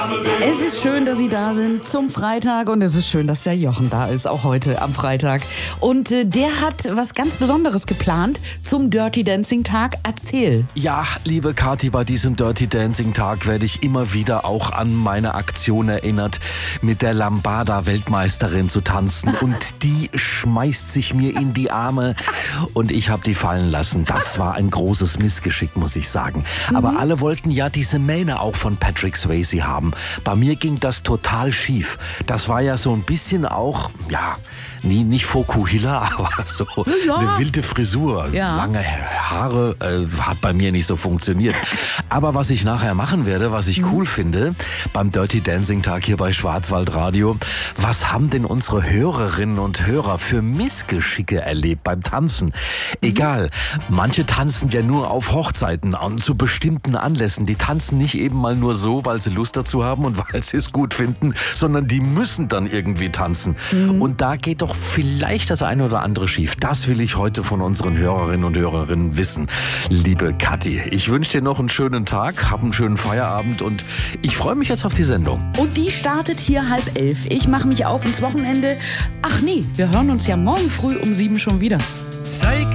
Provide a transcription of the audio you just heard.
Es ist schön, dass Sie da sind zum Freitag und es ist schön, dass der Jochen da ist, auch heute am Freitag. Und der hat was ganz Besonderes geplant zum Dirty Dancing Tag. Erzähl. Ja, liebe Kathi, bei diesem Dirty Dancing Tag werde ich immer wieder auch an meine Aktion erinnert, mit der Lambada-Weltmeisterin zu tanzen. Und die schmeißt sich mir in die Arme und ich habe die fallen lassen. Das war ein großes Missgeschick, muss ich sagen. Aber alle wollten ja diese Mähne auch von Patrick Swayze haben. Bei mir ging das total schief. Das war ja so ein bisschen auch, ja, nicht Fokuhila, aber so eine wilde Frisur. Ja. Lange Haare hat bei mir nicht so funktioniert. Aber was ich nachher machen werde, was ich cool finde, beim Dirty Dancing Tag hier bei Schwarzwaldradio, was haben denn unsere Hörerinnen und Hörer für Missgeschicke erlebt beim Tanzen? Egal, manche tanzen ja nur auf Hochzeiten und zu bestimmten Anlässen. Die tanzen nicht eben mal nur so, weil sie Lust dazu haben und weil sie es gut finden, sondern die müssen dann irgendwie tanzen. Und da geht doch vielleicht das eine oder andere schief. Das will ich heute von unseren Hörerinnen und Hörerinnen wissen. Liebe Kathi, ich wünsche dir noch einen schönen Tag, hab einen schönen Feierabend und ich freue mich jetzt auf die Sendung. Und die startet hier 10:30. Ich mache mich auf ins Wochenende. Ach nee, wir hören uns ja morgen früh um 7 schon wieder.